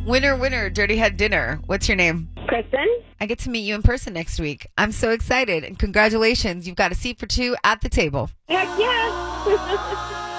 Winner, winner, Dirty Head Dinner. What's your name? Kristen? I get to meet you in person next week. I'm so excited. And congratulations. You've got a seat for two at the table. Heck yes.